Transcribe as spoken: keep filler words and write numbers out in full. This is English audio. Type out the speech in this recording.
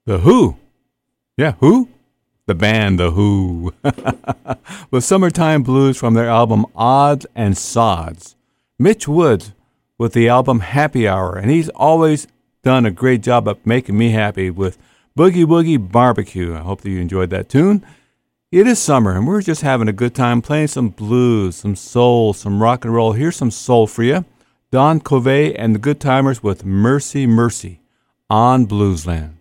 The Who. Yeah, who? The band The Who. With Summertime Blues from their album Odds and Sods. Mitch Woods with the album Happy Hour, and he's always done a great job of making me happy with Boogie Woogie Barbecue. I hope that you enjoyed that tune. It is summer, and we're just having a good time playing some blues, some soul, some rock and roll. Here's some soul for you. Don Covey and the Good Timers with Mercy, Mercy on Bluesland.